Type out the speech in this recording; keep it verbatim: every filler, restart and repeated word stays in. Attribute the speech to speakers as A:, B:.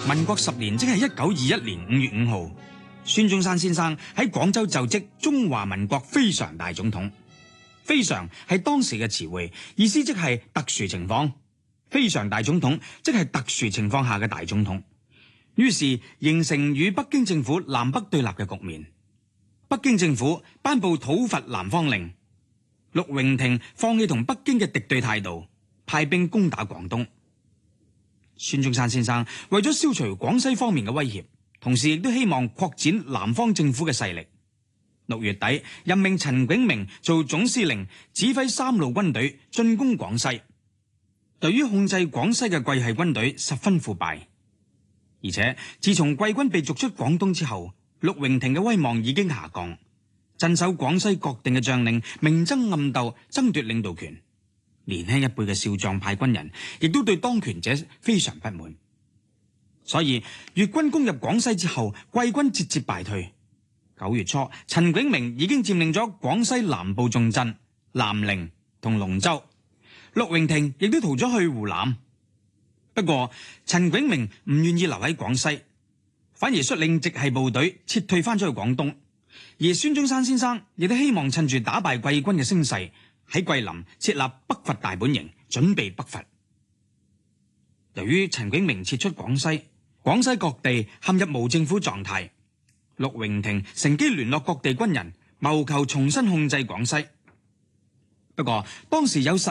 A: 民國十年，即係一九二一年五月五號，孫中山先生喺廣州就職中華民國非常大總統。非常係當時嘅詞彙，意思即係特殊情況。非常大總統即係特殊情況下嘅大總統。於是形成與北京政府南北對立嘅局面。北京政府頒布討伐南方令，陸榮廷放棄同北京嘅敵對態度，派兵攻打廣東。孫中山先生為咗消除廣西方面嘅威脅，同時亦都希望擴展南方政府嘅勢力。六月底任命陳炯明做總司令，指揮三路軍隊進攻廣西。由於控制廣西嘅桂系軍隊十分腐敗，而且自從桂軍被逐出廣東之後，陸榮廷嘅威望已經下降，鎮守廣西各地嘅將領明爭暗鬥，爭奪領導權。年輕一輩嘅少壯派軍人亦都對當權者非常不滿，所以粵軍攻入廣西之後，桂軍節節敗退。九月初，陳炯明已經佔領咗廣西南部重鎮南寧同龍州，陸榮廷亦都逃咗去湖南。不過陳炯明唔願意留喺廣西，反而率領直系部隊撤退翻咗去廣東。而孫中山先生亦都希望趁住打敗桂軍嘅聲勢，喺桂林設立北伐大本營，準備北伐。由於陳炯明撤出廣西，廣西各地陷入無政府狀態。陸榮廷乘機聯絡各地軍人，謀求重新控制廣西。不過當時有實